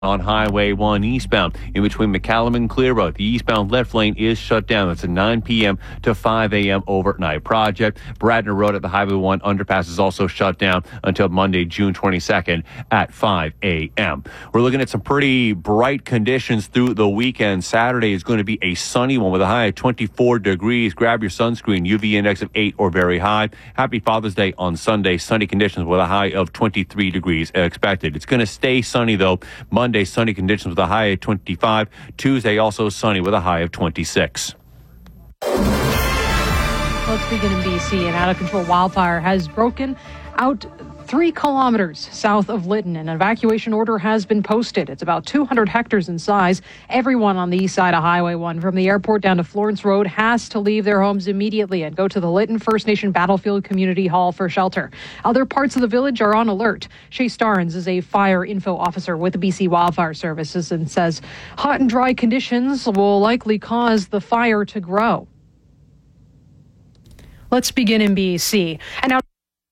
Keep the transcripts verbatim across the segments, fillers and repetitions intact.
on Highway one eastbound in between McCallum and Clearroad. The eastbound left lane is shut down. It's a nine p.m. to five a.m. overnight project. Bradner Road at the Highway one underpass is also shut down until Monday, June twenty-second at five a.m. We're looking at some pretty bright conditions through the weekend. Saturday is going to be a sunny one with a high of twenty-four degrees. Grab your sunscreen, U V index of eight or very high. Happy Father's Day on Sunday. Sunny conditions with a high of twenty-three degrees expected. It's going to stay sunny though. Monday, Monday, sunny conditions with a high of twenty-five. Tuesday, also sunny with a high of twenty-six. Let's begin in B C. An out-of-control wildfire has broken out three kilometers south of Lytton. An evacuation order has been posted. It's about two hundred hectares in size. Everyone on the east side of Highway one, from the airport down to Florence Road, has to leave their homes immediately and go to the Lytton First Nation Battlefield Community Hall for shelter. Other parts of the village are on alert. Shay Starnes is a fire info officer with the B C Wildfire Services and says hot and dry conditions will likely cause the fire to grow. Let's begin in B C. And now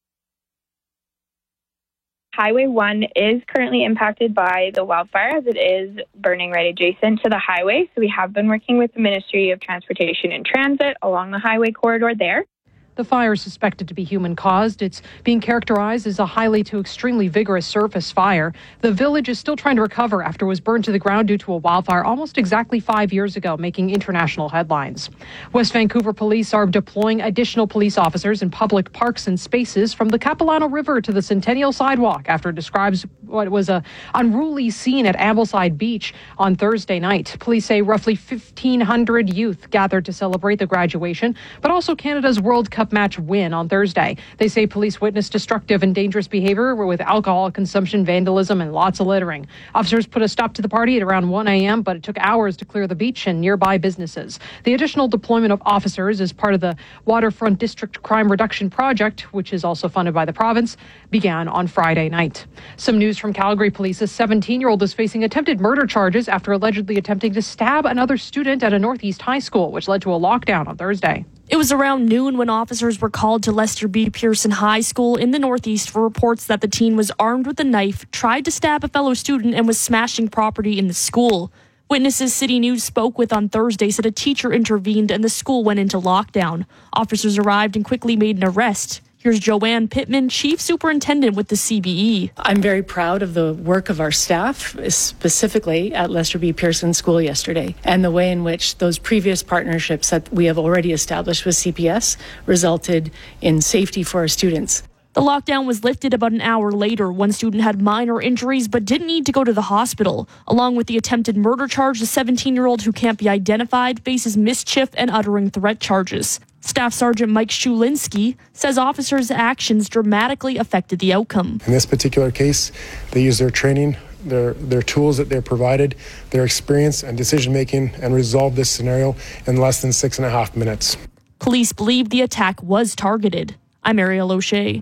Highway one is currently impacted by the wildfire as it is burning right adjacent to the highway. So we have been working with the Ministry of Transportation and Transit along the highway corridor there. The fire is suspected to be human-caused. It's being characterized as a highly to extremely vigorous surface fire. The village is still trying to recover after it was burned to the ground due to a wildfire almost exactly five years ago, making international headlines. West Vancouver police are deploying additional police officers in public parks and spaces from the Capilano River to the Centennial Sidewalk after it describes what was a unruly scene at Ambleside Beach on Thursday night. Police say roughly fifteen hundred youth gathered to celebrate the graduation, but also Canada's World Cup match win on Thursday. They say police witnessed destructive and dangerous behavior with alcohol consumption, vandalism, and lots of littering. Officers put a stop to the party at around one a.m., but it took hours to clear the beach and nearby businesses. The additional deployment of officers is part of the Waterfront District Crime Reduction Project, which is also funded by the province, began on Friday night. Some news from Calgary police. A seventeen-year-old is facing attempted murder charges after allegedly attempting to stab another student at a Northeast high school, which led to a lockdown on Thursday. It was around noon when officers were called to Lester B. Pearson High School in the Northeast for reports that the teen was armed with a knife, tried to stab a fellow student, and was smashing property in the school. Witnesses City News spoke with on Thursday said a teacher intervened and the school went into lockdown. Officers arrived and quickly made an arrest. Here's Joanne Pittman, Chief Superintendent with the C B E. I'm very proud of the work of our staff, specifically at Lester B. Pearson School yesterday, and the way in which those previous partnerships that we have already established with C P S resulted in safety for our students. The lockdown was lifted about an hour later. One student had minor injuries but didn't need to go to the hospital. Along with the attempted murder charge, the seventeen-year-old who can't be identified faces mischief and uttering threat charges. Staff Sergeant Mike Schulinski says officers' actions dramatically affected the outcome. In this particular case, they used their training, their their tools that they're provided, their experience and decision-making, and resolved this scenario in less than six and a half minutes. Police believe the attack was targeted. I'm Ariel O'Shea.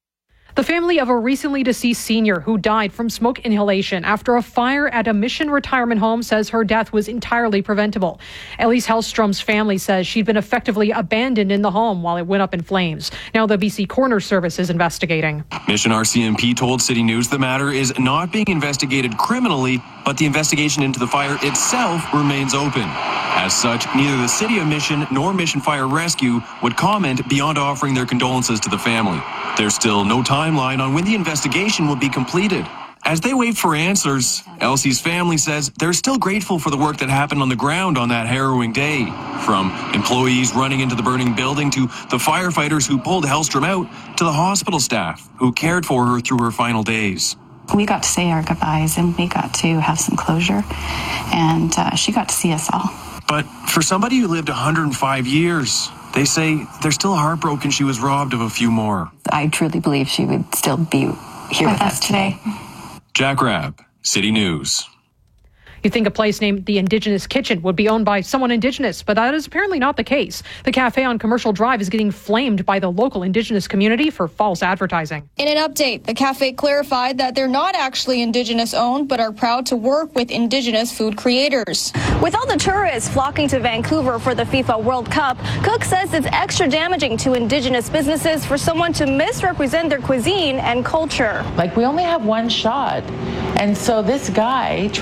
The family of a recently deceased senior who died from smoke inhalation after a fire at a Mission retirement home says her death was entirely preventable. Elise Hellstrom's family says she'd been effectively abandoned in the home while it went up in flames. Now the B C Coroner Service is investigating. Mission R C M P told City News the matter is not being investigated criminally, but the investigation into the fire itself remains open. As such, neither the City of Mission nor Mission Fire Rescue would comment beyond offering their condolences to the family. There's still no timeline on when the investigation will be completed. As they wait for answers, Elsie's family says they're still grateful for the work that happened on the ground on that harrowing day. From employees running into the burning building to the firefighters who pulled Hellstrom out to the hospital staff who cared for her through her final days. We got to say our goodbyes and we got to have some closure, and uh, she got to see us all. But for somebody who lived one hundred five years, they say they're still heartbroken she was robbed of a few more. I truly believe she would still be here with, with us today. Jack Rabb, City News. You'd think a place named the Indigenous Kitchen would be owned by someone Indigenous, but that is apparently not the case. The cafe on Commercial Drive is getting flamed by the local Indigenous community for false advertising. In an update, the cafe clarified that they're not actually Indigenous owned, but are proud to work with Indigenous food creators. With all the tourists flocking to Vancouver for the FIFA World Cup, Cook says it's extra damaging to Indigenous businesses for someone to misrepresent their cuisine and culture. Like, we only have one shot And so this guy